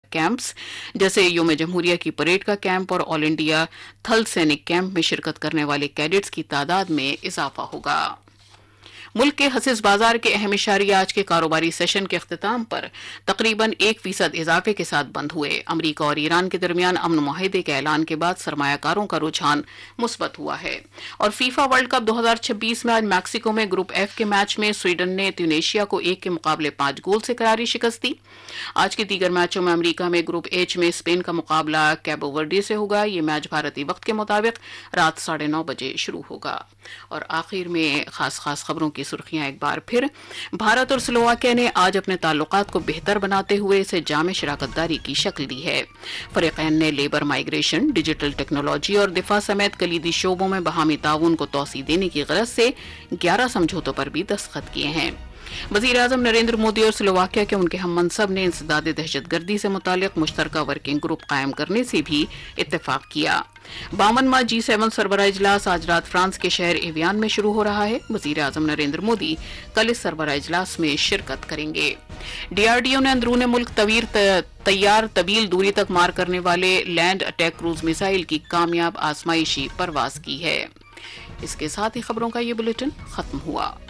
Camps जैसे योम जमहूरिया की परेड का कैंप और ऑल इंडिया थल सैनिक कैंप में शिरकत करने वाले कैडेट्स की तादाद में इजाफा होगा। मुल्क के हसीस बाजार के अहम इशारे आज के कारोबारी सेशन के अख्तिताम पर तकरीबन 1% इजाफे के साथ बंद हुए। अमरीका और ईरान के दरमियान अमन मुआहिदे के ऐलान के बाद सरमायाकारों का रुझान मुस्बत हुआ है। और फीफा वर्ल्ड कप 2026 में आज मैक्सिको में ग्रुप एफ के मैच में स्वीडन ने ट्यूनीशिया को 1 के मुकाबले 5 गोल से करारी शिकस्त दी। आज के दीगर मैचों में अमरीका में ग्रुप एच में स्पेन का मुकाबला कैबो वर्डे से होगा। ये मैच भारतीय वक्त के मुताबिक रात 9:30 बजे शुरू होगा। और आखिर में खास खबरों की सुर्खियां एक बार फिर। भारत और स्लोवाकिया ने आज अपने ताल्लुकात को बेहतर बनाते हुए इसे जामे शराकतदारी की शक्ल दी है। फरीकैन ने लेबर माइग्रेशन, डिजिटल टेक्नोलॉजी और दिफा समेत कलीदी शोबों में बाहमी ताउन को तौसीह देने की गरज से 11 समझौतों पर भी दस्तखत किए हैं। वज़ीर-ए-आज़म नरेंद्र मोदी और स्लोवाकिया के उनके हम मनसब ने इंसदाद दहशतगर्दी से मुतालिक मुश्तरका वर्किंग ग्रुप कायम करने से भी इत्तेफाक किया। 52वां G7 सरबराह इजलास आज रात फ्रांस के शहर एवियान में शुरू हो रहा है। वज़ीर-ए-आज़म नरेंद्र मोदी कल इस सरबराह इजलास में शिरकत करेंगे। DRDO ने अंदरूने मुल्क तैयार तवील दूरी तक मार करने वाले लैंड अटैक क्रूज मिसाइल की कामयाब आजमाइशी परवाज की है। इसके साथ ही खबरों का ये बुलेटिन खत्म हुआ।